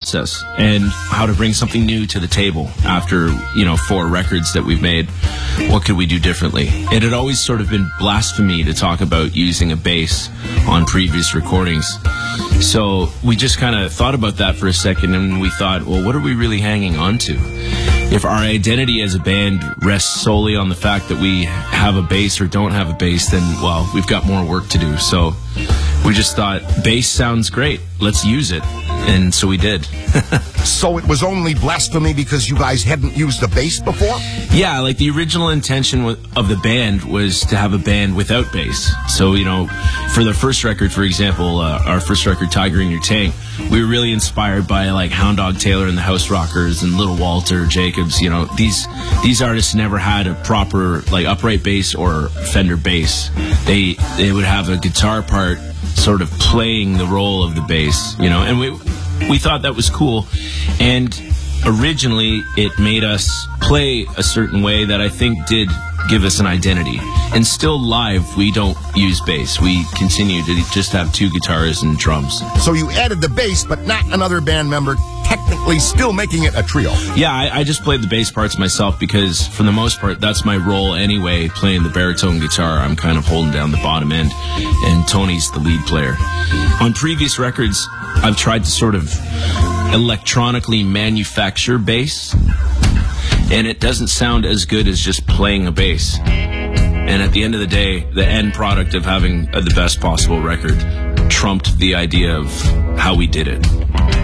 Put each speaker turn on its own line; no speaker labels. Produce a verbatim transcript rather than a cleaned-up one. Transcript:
process and how to bring something new to the table after, you know, four records that we've made. What could we do differently? It had always sort of been blasphemy to talk about using a bass on previous recordings. So we just kind of thought about that for a second, and we thought, well, what are we really hanging on to? If our identity as a band rests solely on the fact that we have a bass or don't have a bass, then, well, we've got more work to do. So we just thought, bass sounds great, let's use it. And so we did.
So it was only blasphemy because you guys hadn't used a bass before?
Yeah, like the original intention of the band was to have a band without bass. So, you know, for the first record, for example, uh, our first record, Tiger in Your Tank, we were really inspired by like Hound Dog Taylor and the House Rockers and Little Walter Jacobs. You know, these these artists never had a proper like upright bass or Fender bass. They they would have a guitar part sort of playing the role of the bass, you know, and we we thought that was cool. And originally it made us play a certain way that I think did give us an identity. And still live, we don't use bass. We continue to just have two guitars and drums.
So you added the bass, but not another band member, technically still making it a trio.
Yeah, I, I just played the bass parts myself because, for the most part, that's my role anyway, playing the baritone guitar. I'm kind of holding down the bottom end, and Tony's the lead player. On previous records, I've tried to sort of electronically manufacture bass, and it doesn't sound as good as just playing a bass. And at the end of the day, the end product of having uh, the best possible record trumped the idea of how we did it.